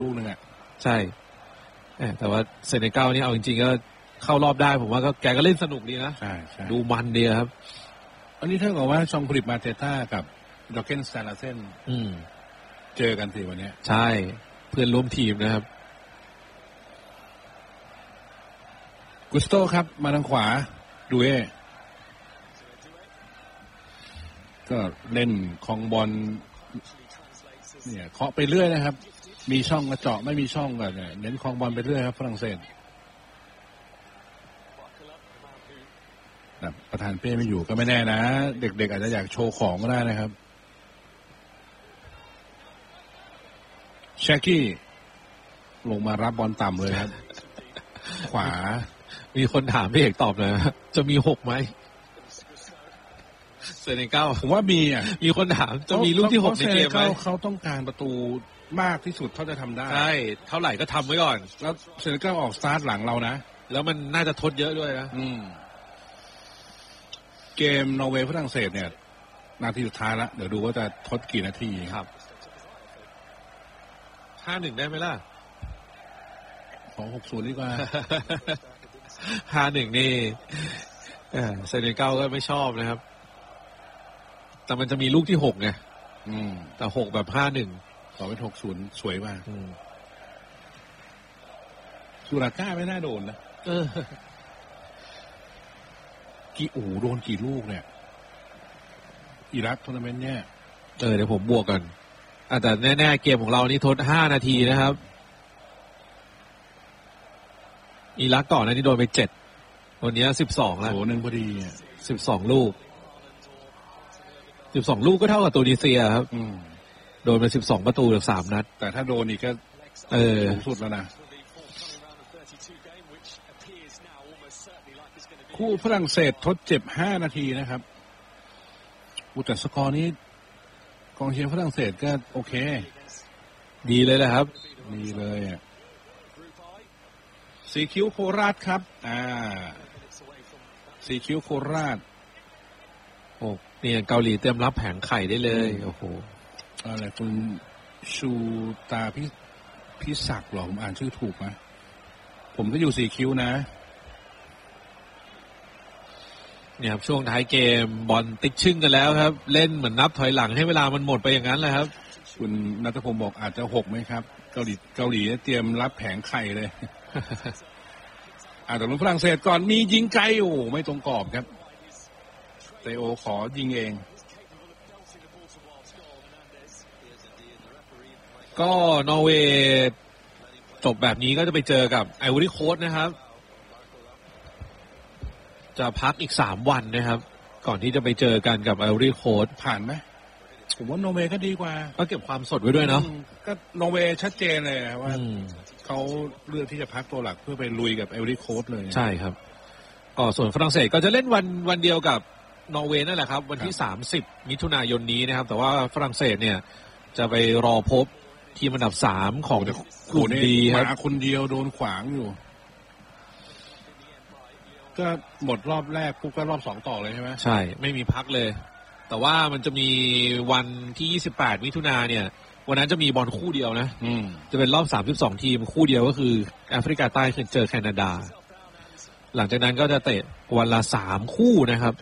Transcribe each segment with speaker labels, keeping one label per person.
Speaker 1: ลูกนึงอ่ะ
Speaker 2: ใช่แต่ว่าเซเนกัลนี่เอาจริงๆก็เข้ารอบได้ผมว่าก็แกก็เล่นสนุกดีนะ
Speaker 1: ใช่
Speaker 2: ดูมันดีครับ
Speaker 1: อันนี้เท่ากับว่าชองผลิตมาเตต้ากับดอกเกนสแตนลาเซนเจอกันสิวันนี้
Speaker 2: ใช่เพื่อนร่วมทีมนะครับ
Speaker 1: กุสโตครับมาทางขวาดูเอก็เล่นคองบอลเนี่ยเคาะไปเรื่อยนะครับมีช่องกระเจาะไม่มีช่องก็เนี่ยเน้นคองบอลไปเรื่อยครับฝรั่งเศสประธานเป้ไม่อยู่ก็ไม่แน่นะเด็กๆอาจจะอยากโชว์ของก็ได้นะครับแชคกี้ลงมารับบอลต่ำเลยครับขวา
Speaker 2: มีคนถามพี่เอกตอบเลยจะมี6ไหมเซเนกัล
Speaker 1: ผมว่ามี
Speaker 2: คนถามจะมีลูกที่6ในเกมไหม
Speaker 1: เขาต้องการประตูมากที่สุดเท่าจะทำได้
Speaker 2: ใช่เท่าไหร่ก็ทำไว้ก่อน
Speaker 1: แล้วเซเนกัลออกสตาร์ทหลังเรานะ
Speaker 2: แล้วมันน่าจะทดเยอะด้วยนะ
Speaker 1: เกมนอร์เวย์ฝรั่งเศสเนี่ยนาทีสุดท้ายแล้วเดี๋ยวดูว่าจะทดกี่นาที
Speaker 2: ครับ 5-1 ได้ไหมล่ะ
Speaker 1: 2-6-0ดีกว่า
Speaker 2: 5-1 นี่เซเนกัลก็ไม่ชอบนะครับแต่มันจะมีลูกที่6ไงแต่6แบบ5-1
Speaker 1: ต่อเป็น6-0สวยมากสุราก้าไม่น่าโดนนะโดนกี่ลูกเนี่ยอิรักทัวร์นาเมนต์เนี่ย
Speaker 2: เดี๋ยวผมบวกกันแต่แน่ๆเกมของเรานี่ทด5 นาทีนะครับอิรักก่อนนะนี่โดนไป7วันนี้12แล้ว
Speaker 1: โหนึงพอดี
Speaker 2: 12ลูกก็เท่ากับตูนิเซียครับโดนไป12ประตูจาก3นัด
Speaker 1: แต่ถ้าโดนอีกก็สูงสุดแล้วนะคู่ฝรั่งเศสทดเจ็บ5 นาทีนะครับแต่สกอร์นี้กองเชียร์ฝรั่งเศสก็โอเค
Speaker 2: ดีเลยแหละครับ
Speaker 1: ดีเลยสีคิ้วโคราชครับสีคิ้วโคราช
Speaker 2: เนี่ยเกาหลีเตรียมรับแผงไข่ได้เลยโอ้โห
Speaker 1: อะไรคุณชูตาพิศักดิ์หรอผมอ่านชื่อถูกไหมผมก็อยู่สีคิ้วนะ
Speaker 2: เนี่ยครับช่วงท้ายเกมบอลติ๊กชึ่งกันแล้วครับเล่นเหมือนนับถอยหลังให้เวลามันหมดไปอย่างนั้นแหละครับ
Speaker 1: คุณณัฐพงศ์บอกอาจจะ6ไหมครับเกาหลีเตรียมรับแผงไข่เลยแต่ลุ้นฝรั่งเศสก่อนมียิงไกลไม่ตรงกรอบครับเตโอขอยิงเอง
Speaker 2: ก็นอร์เวย์จบแบบนี้ก็จะไปเจอกับไอวอรี่โคสต์นะครับจะพักอีก3 วันนะครับก่อนที่จะไปเจอกันกับไอวอรี่โคสต์
Speaker 1: ผ่านไหมผมว่านอร์เวย์ก็ดีกว่า
Speaker 2: ก็เก็บความสดไว้ด้วยเนาะ
Speaker 1: ก็นอร์เวย์ชัดเจนเลยว่าเขาเลือกที่จะพักตัวหลักเพื่อไปลุยกับไอวอรี่โคสต์เลย
Speaker 2: ใช่ครับก็ส่วนฝรั่งเศสก็จะเล่นวันเดียวกับนอร์เวย์นั่นแหละครับวันที่30 มิถุนายนนี้นะครับแต่ว่าฝรั่งเศสเนี่ยจะไปรอพบทีมอันดับ3ของกลุ่มดีครับ
Speaker 1: มาคนเดียวโดนขวางอยู่ก็หมดรอบแรกปุ๊บก็รอบ2ต่อเลยใช่ไหม
Speaker 2: ใช่ไม่มีพักเลยแต่ว่ามันจะมีวันที่28 มิถุนายนเนี่ยวันนั้นจะมีบอลคู่เดียวนะจะเป็นรอบ32 ทีมคู่เดียวก็คือแอฟริกาใต้เจอแคนาดาหลังจากนั้นก็จะเตะวันละ3 คู่นะครับ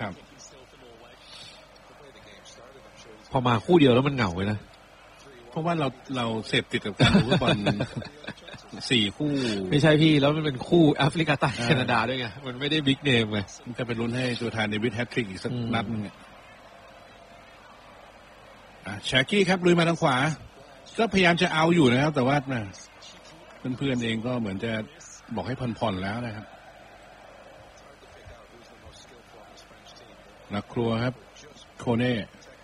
Speaker 2: พอมาคู่เดียวแล้วมันเหงาเลยนะ
Speaker 1: เพราะว่าเราเสพติดกับการดูฟุตบอล4 คู่
Speaker 2: ไม่ใช่พี่แล้วมันเป็นคู่แอฟริกาใต้แคนาดาด้วยไงมันไม่ได้บิ๊กเนมไง
Speaker 1: มันจะไปลุ้นให้ตัวแทนเดวิดแฮตทริกอีกสักนัดนึงแชคกี้ครับลุยมาทางขวาก็พยายามจะเอาอยู่นะครับแต่ว่าเพื่อนๆเองก็เหมือนจะบอกให้ผ่อนๆแล้วนะครับนักครัวครับโคเน่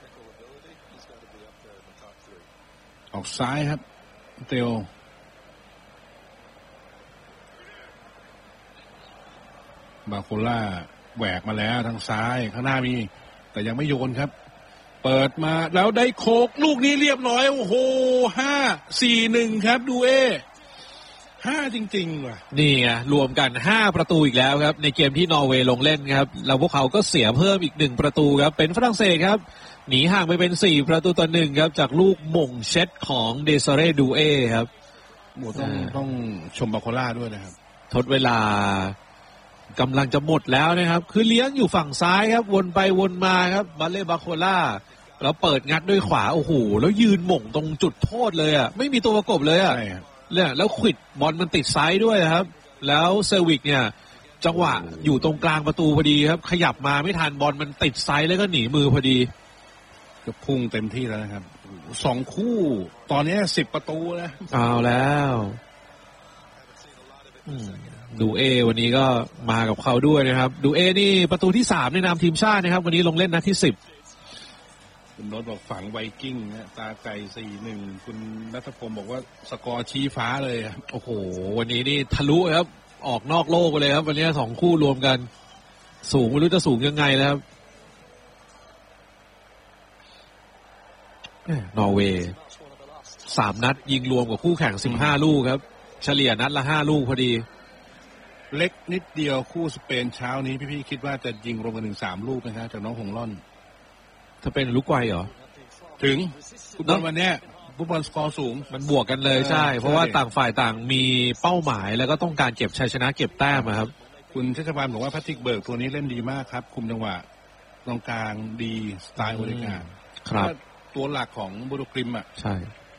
Speaker 1: ออกซ้ายครับเตโอบาโคล่าแหวกมาแล้วทางซ้ายข้างหน้ามีแต่ยังไม่โยนครับเปิดมาแล้วได้โคกลูกนี้เรียบร้อยโอ้โห5-4-1ครับดู5จริงๆว่ะ
Speaker 2: นี่ไงรวมกัน5 ประตูอีกแล้วครับในเกมที่นอร์เวย์ลงเล่นครับแล้วพวกเขาก็เสียเพิ่มอีก1 ประตูครับเป็นฝรั่งเศสครับหนีห่างไปเป็น4 ประตูต่อ 1ครับจากลูกหม่งเช็ดของเดซาเร่ดูเอครับ
Speaker 1: ต้องชมบาโคล่าด้วยนะครับ
Speaker 2: ทดเวลากำลังจะหมดแล้วนะครับคือเลี้ยงอยู่ฝั่งซ้ายครับวนไปวนมาครับบาเล่บาโคล่าแล้วเปิดงัดด้วยขวาโอ้โหแล้วยืนหม่งตรงจุดโทษเลยอ่ะไม่มีตัวประกบเลยอ่ะเนี่ยแล้วขวิดบอลมันติดไซด์ด้วยครับแล้วเซอร์วิกเนี่ยจังหวะอยู่ตรงกลางประตูพอดีครับขยับมาไม่ทันบอลมันติดไซด์แล้วก็หนีมือพอดี
Speaker 1: ก็พุ่งเต็มที่แล้วนะครับ2 คู่ตอนนี้10 ประตูแล้ว
Speaker 2: เอาแล้วดูเอวันนี้ก็มากับเขาด้วยนะครับดูเอนี่ประตูที่3ในนามทีมชาตินะครับวันนี้ลงเล่นนัดที่10
Speaker 1: คุณโน้ตบอกฝังไวกิ้งนะตาไก่ 4-1 คุณรัฐพงศ์บอกว่าสกอร์ชี้ฟ้าเลย
Speaker 2: โอ้โหวันนี้นี่ทะลุครับออกนอกโลกไปเลยครับวันนี้2 คู่รวมกันสูงไม่รู้จะสูงยังไงแล้วครับนอร์เวย์3 นัดยิงรวมกับคู่แข่ง15 ลูกครับเฉลี่ยนัดละ5 ลูกพอดี
Speaker 1: เล็กนิดเดียวคู่สเปนเช้านี้พี่คิดว่าจะยิงรวมกันถึง3 ลูกนะครับจากน้องหงล่อน
Speaker 2: ถ้าเป็นลูกไวเหรอ
Speaker 1: ถึงฟุตบอลวันนี้ฟุตบอลสกอร์สูง
Speaker 2: มันบวกกันเลยใช่เพราะว่าต่างฝ่ายต่างมีเป้าหมายแล้วก็ต้องการเก็บชัยชนะเก็บแต้มครับ
Speaker 1: คุณชัชวานบอกว่าแพทริกเบิร์กตัวนี้เล่นดีมากครับคุมจังหวะตรงกลางดีสไตล์บริการ
Speaker 2: ครับ
Speaker 1: ตัวหลักของบูโรกริม
Speaker 2: ใช่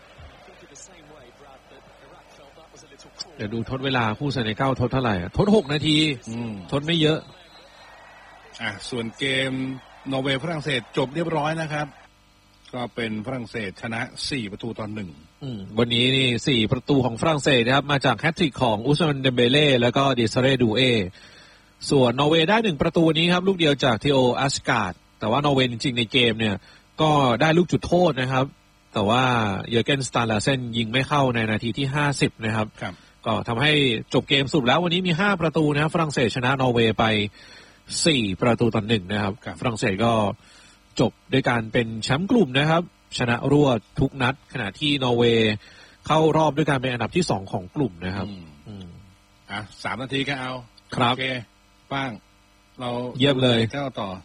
Speaker 2: เดี๋ยวดูทดเวลาคู่เซเนกัลทดเท่าไหร่ทด6 นาทีทดไม่เยอะ
Speaker 1: ส่วนเกมนอร์เวย์ฝรั่งเศสจบเรียบร้อยนะครับก็เป็นฝรั่งเศสชนะ4-1
Speaker 2: วันนี้นี่4 ประตูของฝรั่งเศสนะครับมาจากแฮตทริกของอุสมานเดมเบเล่แล้วก็เดซาเรดูเอส่วนนอร์เวย์ได้1 ประตูนี้ครับลูกเดียวจากเทโออัสการ์ดแต่ว่านอร์เวย์จริงๆในเกมเนี่ยก็ได้ลูกจุดโทษนะครับแต่ว่าเยอร์เกนสตาร์ลาเซนยิงไม่เข้าในนาทีที่50นะครับก็ทำให้จบเกมสุดแล้ววันนี้มี5 ประตูนะครับฝรั่งเศสชนะนอร์เวย์ไป4-1นะครับฝรั่งเศสก็จบด้วยการเป็นแชมป์กลุ่มนะครับชนะรวดทุกนัดขณะที่นอร์เวย์เข้ารอบด้วยการเป็นอันดับที่2ของกลุ่มนะครับ
Speaker 1: 3 นาทีก็เอา
Speaker 2: ครับ
Speaker 1: โอเคป้างเรา
Speaker 2: เยี่ยมเลย
Speaker 1: ก้าวต่อ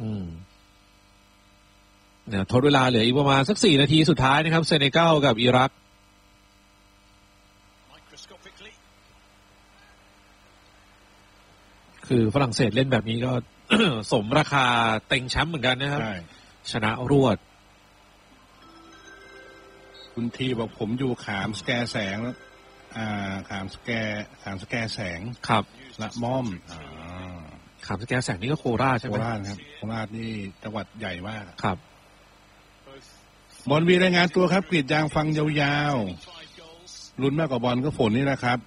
Speaker 2: เนี่ยทดเวลาเหลืออีกประมาณสัก4 นาทีสุดท้ายนะครับเซเนกัลกับอิรักคือฝรั่งเศสเล่นแบบนี้ก็ สมราคาเต็งแชมป์เหมือนกันนะครับชนะรวด
Speaker 1: คุณทีบอกผมอยู่ขามสแกแสงขามสแกแสง
Speaker 2: ครับ
Speaker 1: ละม่อม
Speaker 2: ขามสแกแสงนี่ก็โคราชใช่ไหม
Speaker 1: โคราชครับโคราชนี่จังหวัดใหญ่มาก
Speaker 2: ครับ
Speaker 1: บอลวีรายงานตัวครับกรีดยางฟังยาวๆลุ้นมากกว่าบอลก็ฝนนี่แหละครับ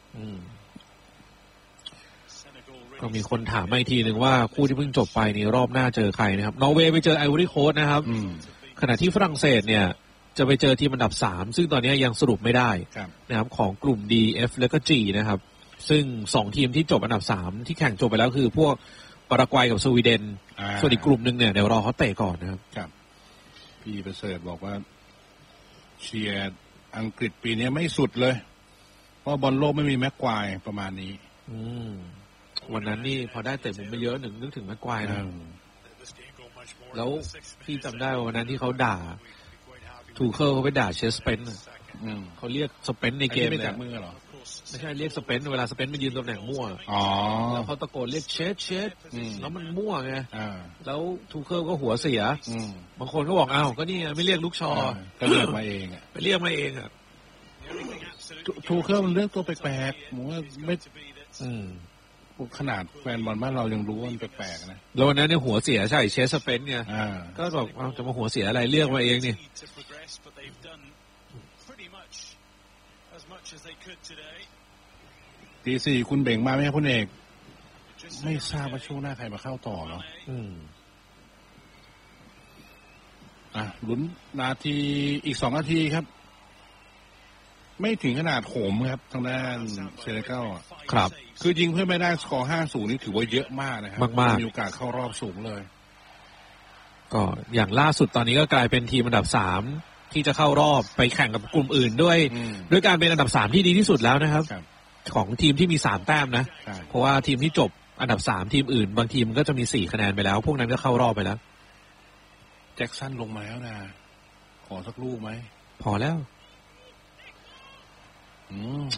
Speaker 2: ก็มีคนถามมาอีกทีหนึ่งว่าคู่ที่เพิ่งจบไปนี่รอบหน้าเจอใครนะครับนอร์เวย์ไปเจอไอวอรี่โคสต์นะครับขณะที่ฝรั่งเศสเนี่ยจะไปเจอทีมอันดับ3ซึ่งตอนนี้ยังสรุปไม่ได้นะครับของกลุ่ม D F แล้วก็ G นะครับซึ่ง2 ทีมที่จบอันดับ3ที่แข่งจบไปแล้วคือพวกปารากวัยกับสวีเดนส่วนอีกกลุ่มนึงเนี่ยเดี๋ยวรอเขาเตะก่อนนะครับ
Speaker 1: พี่ประเสริฐบอกว่าเชียร์อังกฤษปีนี้ไม่สุดเลยเพราะบอลโลกไม่มีแม็กควายประมาณนี้
Speaker 2: วันนั้นนี่พอได้เตะมุมไปเยอะนึกถึงแม็กควายนะแล้วพี่จำได้วันนั้นที่เขาด่าทูเคิลเขาไปด่าเชสเปนเขาเรียกสเปนในเกมเลยไม่ใช่เรียกสเปนเวลาสเปนมายืนตำแหน่งมั่วแล้วเขาตะโกนเรียกเชสแล้วมันมั่วไงแล้วทูเคิลก็หัวเสียบางคนก็บอกอ้าวก็นี่ไม่เรียกลูกชอ
Speaker 1: ก็เรียกมาเอง
Speaker 2: ไปเรียกมาเอง
Speaker 1: ทูเคิลมันเรื่องตัวแปลกๆผมว่าไม่ขนาดแฟนบอลบ้านเรายังรู้ว่ามันแปลกๆนะ
Speaker 2: แล้ววันนั้นเนี่ยหัวเสียใช่เชสสเปนเนี่ยก็บอกจะมาหัวเสียอะไรเรียกมาเองนี่
Speaker 1: ตี 4คุณเบ่งมาไหมครับคุณเอกไม่ทราบว่าช่วงหน้าใครมาเข้าต่อเนาะลุ้นนาทีอีก2 นาทีครับไม่ถึงขนาดโหมครับทางด้านเซเนกัล
Speaker 2: ครับ
Speaker 1: คือยิงเพื่อไม่ได้สกอร์ 5-0 นี่ถือว่าเยอะมากนะครับ
Speaker 2: มากๆ
Speaker 1: มีโอกาสเข้ารอบสูงเลย
Speaker 2: ก็อย่างล่าสุดตอนนี้ก็กลายเป็นทีมอันดับ3ที่จะเข้ารอบไปแข่งกับกลุ่มอื่นด้วยการเป็นอันดับ3ที่ดีที่สุดแล้วนะครับของทีมที่มี3 แต้มนะเพราะว่าทีมที่จบอันดับ3ทีมอื่นบางทีมก็จะมี4 คะแนนไปแล้วพวกนั้นก็เข้ารอบไปแล้ว
Speaker 1: แจ็คสันลงมาแล้วนะขอสักลูกไหม
Speaker 2: พอแล้ว
Speaker 1: อืม